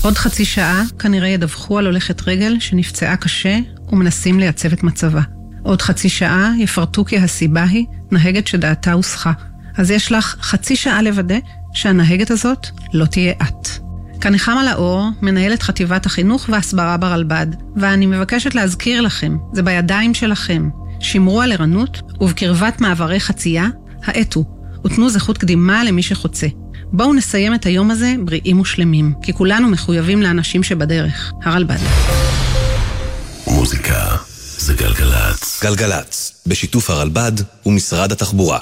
עוד חצי שעה כנראה ידווחו על הולכת רגל שנפצעה קשה ומנסים לייצב את מצבה. עוד חצי שעה יפרטו כי הסיבה היא נהגת שדעתה הוסחה. אז יש לך חצי שעה לוודא שהנהגת הזאת לא תהיה את. כאן נחמה לאור, מנהלת חטיבת החינוך והסברה ברלב"ד, ואני מבקשת להזכיר לכם, זה בידיים שלכם. שמרו על ערנות ובקרבת מעברי חצייה, האטו, ותנו זכות קדימה למי שחוצה. בואו נסיים את היום הזה בריאים ושלמים, כי כולנו מחויבים לאנשים שבדרך. הרלב"ד. מוזיקה זה גלגלץ. גלגלץ, בשיתוף הרלב"ד ומשרד התחבורה.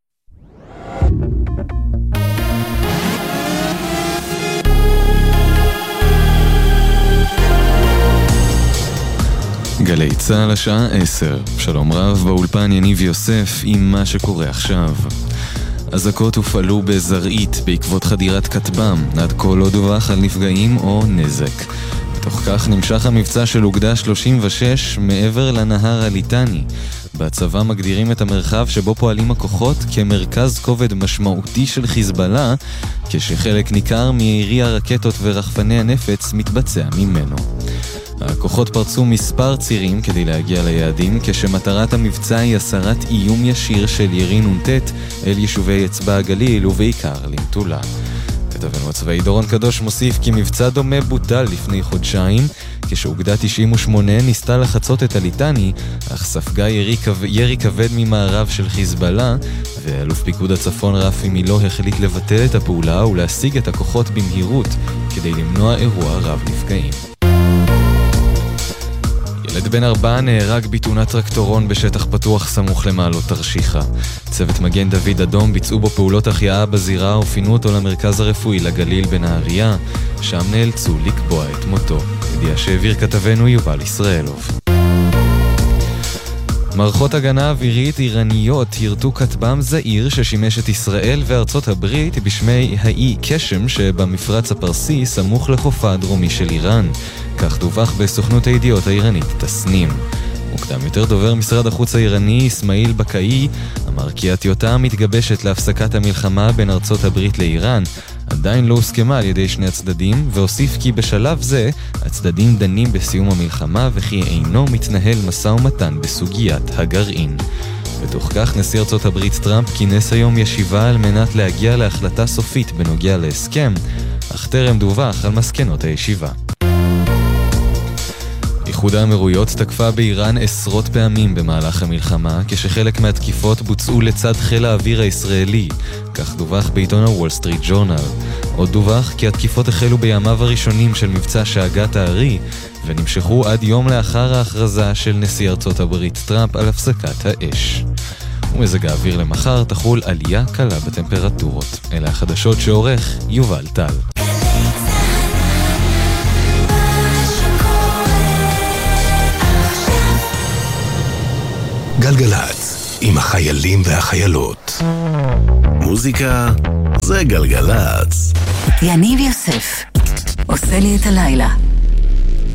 גלי צהל השעה 10. שלום רב, באולפן יניב יוסף עם מה שקורה עכשיו. אזעקות הופעלו בזרעית בעקבות חדירת כטב"ם, עד כה לא דווח על נפגעים או נזק. בתוך כך נמשך המבצע של אוגדה 36 מעבר לנהר הליטני. בצבא מגדירים את המרחב שבו פועלים הכוחות כמרכז כובד משמעותי של חיזבאללה, כשחלק ניכר מירי הרקטות ורחפני הנפץ מתבצע ממנו. הכוחות פרצו מספר צירים כדי להגיע ליעדים, כשמטרת המבצע היא הסרת איום ישיר של ירי נ"ט אל יישובי אצבע הגליל ובעיקר למטולה. כתבנו הצבאי דורון קדוש מוסיף כי מבצע דומה בוטל לפני חודשיים, כשאוגדה 98 ניסתה לחצות את הליטני, אך ספגה ירי כבד ממערב של חיזבאללה, ואלוף פיקוד הצפון רפי מילו החליט לבטל את הפעולה ולהשיג את הכוחות במהירות כדי למנוע אירוע רב נפגעים. ילד בן 4 נהרג בתאונת טרקטורון בשטח פתוח סמוך למעלות תרשיחא. צוות מגן דוד אדום ביצעו בו פעולות החייאה בזירה ופינו אותו למרכז הרפואי לגליל בנהריה, שם נאלצו לקבוע את מותו. ידיעה שהעביר כתבנו יובל ישראלוב. מערכות הגנה אווירית איראניות ירתו כטב"ם זעיר ששימש את ישראל וארצות הברית בשמי האי קשם שבמפרץ הפרסי סמוך לחופה הדרומי של איראן. כך דווח בסוכנות הידיעות האיראנית תסנים. מוקדם יותר דובר משרד החוץ האיראני אסמאעיל בקאי אמר כי הטיוטה מתגבשת להפסקת המלחמה בין ארצות הברית לאיראן עדיין לא הוסכמה על ידי שני הצדדים, והוסיף כי בשלב זה הצדדים דנים בסיום המלחמה וכי אינו מתנהל משא ומתן בסוגיית הגרעין. בתוך כך נשיא ארצות הברית טראמפ כינס היום ישיבה על מנת להגיע להחלטה סופית בנוגע להסכם, אך טרם דווח על מסקנות הישיבה. איחוד האמירויות תקפה באיראן עשרות פעמים במהלך המלחמה, כשחלק מהתקיפות בוצעו לצד חיל האוויר הישראלי, כך דווח בעיתון הוול סטריט ג'ורנל. עוד דווח כי התקיפות החלו בימיו הראשונים של מבצע שאגת הארי, ונמשכו עד יום לאחר ההכרזה של נשיא ארצות הברית טראמפ על הפסקת האש. ומזג האוויר למחר תחול עלייה קלה בטמפרטורות. אלה החדשות שעורך יובל טל. גלגלץ, עם החיילים והחיילות. מוזיקה זה גלגלץ. יניב יוסף עושה לי את הלילה.